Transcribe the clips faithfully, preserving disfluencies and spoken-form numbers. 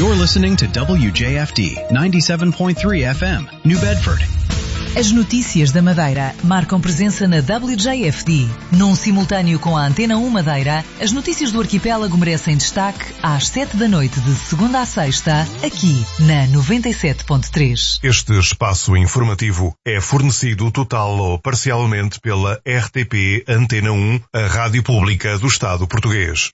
You're listening to W J F D ninety-seven point three F M, New Bedford. As notícias da Madeira marcam presença na W J F D. Num simultâneo com a Antena um Madeira, as notícias do arquipélago merecem destaque às sete da noite de segunda a sexta, aqui na noventa e sete ponto três. Este espaço informativo é fornecido total ou parcialmente pela R T P Antena um, a rádio pública do Estado português.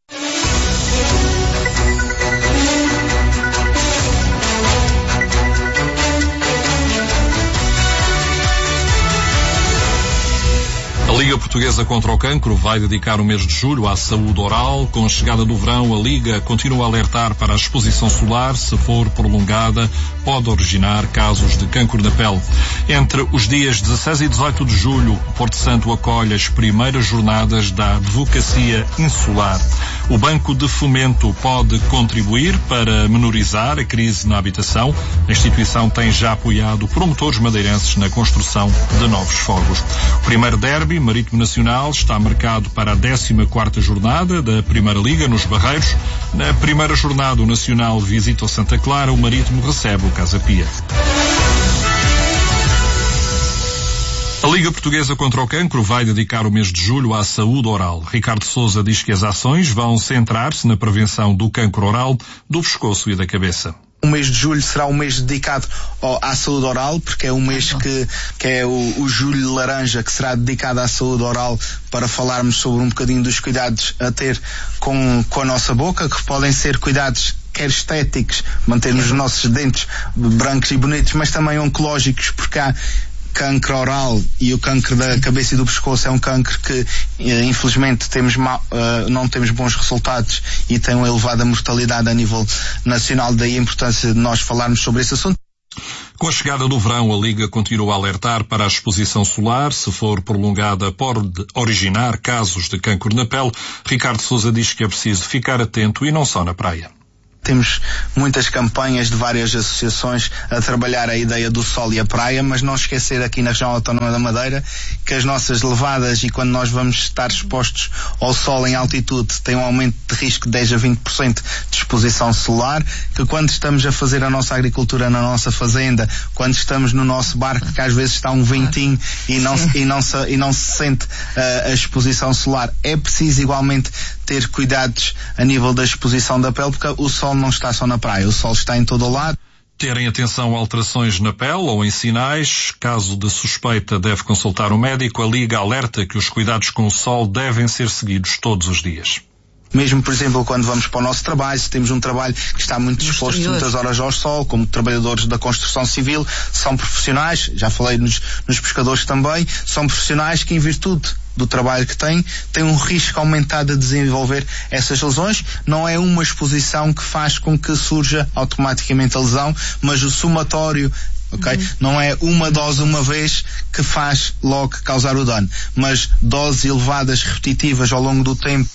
A Liga Portuguesa contra o Cancro vai dedicar o mês de julho à saúde oral. Com a chegada do verão, a Liga continua a alertar para a exposição solar. Se for prolongada, pode originar casos de cancro da pele. Entre os dias dezasseis e dezoito de julho, Porto Santo acolhe as primeiras jornadas da advocacia insular. O Banco de Fomento pode contribuir para menorizar a crise na habitação. A instituição tem já apoiado promotores madeirenses na construção de novos fogos. O primeiro derby Marítimo Nacional está marcado para a décima quarta jornada da Primeira Liga nos Barreiros. Na primeira jornada, o Nacional visita o Santa Clara, o Marítimo recebe o Casa Pia. A Liga Portuguesa contra o Cancro vai dedicar o mês de julho à saúde oral. Ricardo Sousa diz que as ações vão centrar-se na prevenção do cancro oral, do pescoço e da cabeça. O mês de julho será um mês dedicado ao, à saúde oral, porque é um mês que, que é o, o julho laranja, que será dedicado à saúde oral, para falarmos sobre um bocadinho dos cuidados a ter com, com a nossa boca, que podem ser cuidados quer estéticos, mantermos os nossos dentes brancos e bonitos, mas também oncológicos, porque há cancro oral e o cancro da cabeça e do pescoço é um cancro que infelizmente temos mal, uh, não temos bons resultados e tem uma elevada mortalidade a nível nacional, daí a importância de nós falarmos sobre esse assunto. Com a chegada do verão, a Liga continua a alertar para a exposição solar. Se for prolongada, pode originar casos de cancro na pele. Ricardo Sousa diz que é preciso ficar atento e não só na praia. Temos muitas campanhas de várias associações a trabalhar a ideia do sol e a praia, mas não esquecer aqui na região autónoma da Madeira que as nossas levadas e quando nós vamos estar expostos ao sol em altitude tem um aumento de risco de dez a vinte por cento de exposição solar, que quando estamos a fazer a nossa agricultura na nossa fazenda, quando estamos no nosso barco, que às vezes está um ventinho e não, e não, se, e não se sente uh, a exposição solar, é preciso igualmente ter cuidados a nível da exposição da pele, porque o sol não está só na praia, o sol está em todo o lado. Terem atenção a alterações na pele ou em sinais. Caso de suspeita, deve consultar o médico. A Liga alerta que os cuidados com o sol devem ser seguidos todos os dias. Mesmo, por exemplo, quando vamos para o nosso trabalho, se temos um trabalho que está muito exposto muitas horas ao sol, como trabalhadores da construção civil, são profissionais, já falei nos, nos pescadores também, são profissionais que em virtude do trabalho que têm, têm um risco aumentado de desenvolver essas lesões. Não é uma exposição que faz com que surja automaticamente a lesão, mas o somatório, ok? Uhum. Não é uma dose uma vez que faz logo causar o dano, mas doses elevadas repetitivas ao longo do tempo.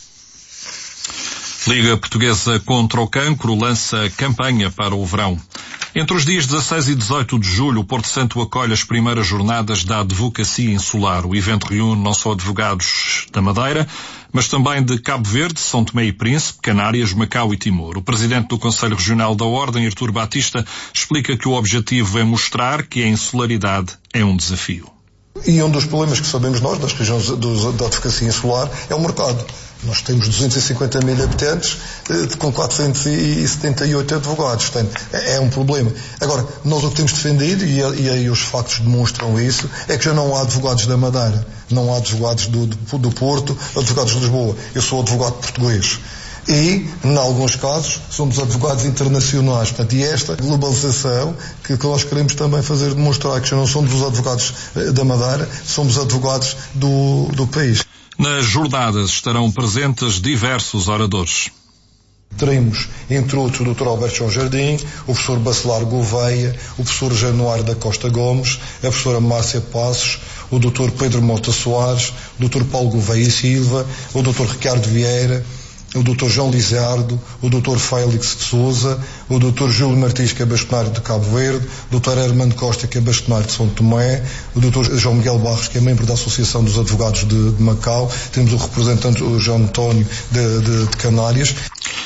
Liga Portuguesa contra o Cancro lança campanha para o verão. Entre os dias dezasseis e dezoito de julho, o Porto Santo acolhe as primeiras jornadas da advocacia insular. O evento reúne não só advogados da Madeira, mas também de Cabo Verde, São Tomé e Príncipe, Canárias, Macau e Timor. O presidente do Conselho Regional da Ordem, Artur Batista, explica que o objetivo é mostrar que a insularidade é um desafio. E um dos problemas que sabemos nós, das regiões da advocacia insular, é o mercado. Nós temos duzentos e cinquenta mil habitantes com quatrocentos e setenta e oito advogados. Portanto, é um problema. Agora, nós o que temos defendido, e aí os factos demonstram isso, é que já não há advogados da Madeira, não há advogados do, do Porto, advogados de Lisboa. Eu sou advogado português. E, em alguns casos, somos advogados internacionais. Portanto, e esta globalização que, que nós queremos também fazer demonstrar que já não somos os advogados da Madeira, somos advogados do, do país. Nas jornadas estarão presentes diversos oradores. Teremos, entre outros, o doutor Alberto João Jardim, o professor Bacelar Gouveia, o professor Januário da Costa Gomes, a professora Márcia Passos, o doutor Pedro Mota Soares, o doutor Paulo Gouveia Silva, o doutor Ricardo Vieira, o doutor João Lizardo, o doutor Félix de Souza, o doutor Júlio Martins, que é bastonário de Cabo Verde, o doutor Hermano Costa, que é bastonário de São Tomé, o doutor João Miguel Barros, que é membro da Associação dos Advogados de, de Macau, temos o representante, o João António, de, de, de Canárias.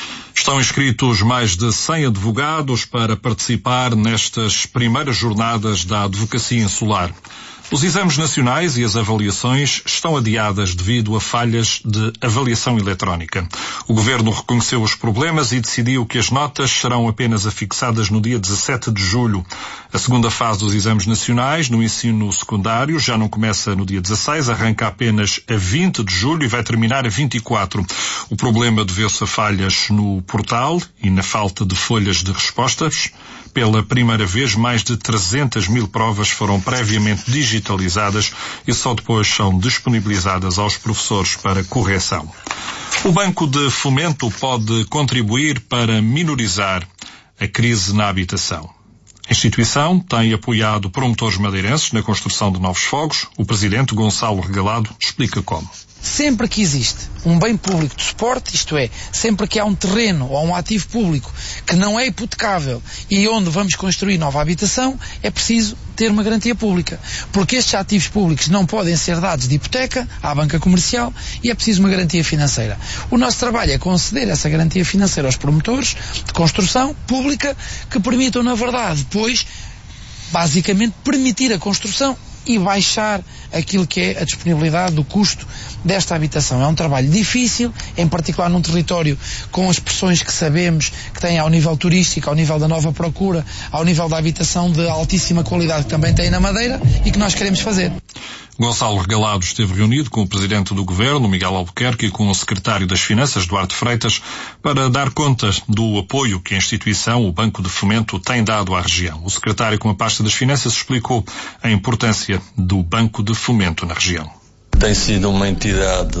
Estão inscritos mais de cem advogados para participar nestas primeiras jornadas da Advocacia Insular. Os exames nacionais e as avaliações estão adiadas devido a falhas de avaliação eletrónica. O Governo reconheceu os problemas e decidiu que as notas serão apenas afixadas no dia dezassete de julho. A segunda fase dos exames nacionais no ensino secundário já não começa no dia dezasseis, arranca apenas a vinte de julho e vai terminar a vinte e quatro. O problema deveu-se a falhas no portal e na falta de folhas de respostas. Pela primeira vez, mais de trezentas mil provas foram previamente digitalizadas e só depois são disponibilizadas aos professores para correção. O Banco de Fomento pode contribuir para minorizar a crise na habitação. A instituição tem apoiado promotores madeirenses na construção de novos fogos. O presidente Gonçalo Regalado explica como. Sempre que existe um bem público de suporte, isto é, sempre que há um terreno ou um ativo público que não é hipotecável e onde vamos construir nova habitação, é preciso ter uma garantia pública. Porque estes ativos públicos não podem ser dados de hipoteca à banca comercial e é preciso uma garantia financeira. O nosso trabalho é conceder essa garantia financeira aos promotores de construção pública que permitam, na verdade, depois, basicamente, permitir a construção e baixar aquilo que é a disponibilidade do custo desta habitação. É um trabalho difícil, em particular num território com as pressões que sabemos que tem ao nível turístico, ao nível da nova procura, ao nível da habitação de altíssima qualidade que também tem na Madeira e que nós queremos fazer. Gonçalo Regalado esteve reunido com o Presidente do Governo, Miguel Albuquerque, e com o Secretário das Finanças, Duarte Freitas, para dar conta do apoio que a instituição, o Banco de Fomento, tem dado à região. O Secretário com a pasta das Finanças explicou a importância do Banco de Fomento na região. Tem sido uma entidade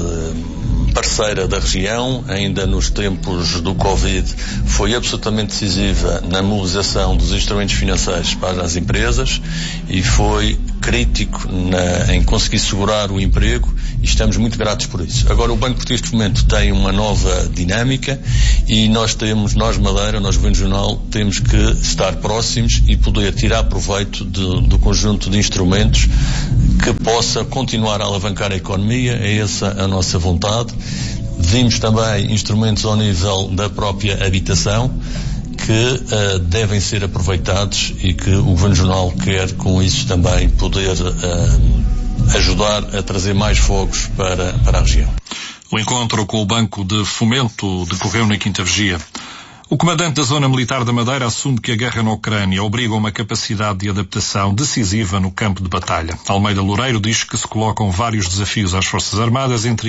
parceira da região, ainda nos tempos do Covid, foi absolutamente decisiva na mobilização dos instrumentos financeiros para as empresas e foi crítico na, em conseguir segurar o emprego e estamos muito gratos por isso. Agora o Banco Português de Fomento tem uma nova dinâmica e nós temos, nós Madeira, nós Governo Regional, temos que estar próximos e poder tirar proveito de, do conjunto de instrumentos que possa continuar a alavancar a economia, é essa a nossa vontade. Vimos também instrumentos ao nível da própria habitação que uh, devem ser aproveitados e que o Governo Regional quer com isso também poder uh, ajudar a trazer mais fogos para, para a região. O encontro com o Banco de Fomento decorreu na Quinta Vigia. O comandante da Zona Militar da Madeira assume que a guerra na Ucrânia obriga a uma capacidade de adaptação decisiva no campo de batalha. Almeida Loureiro diz que se colocam vários desafios às Forças Armadas, entre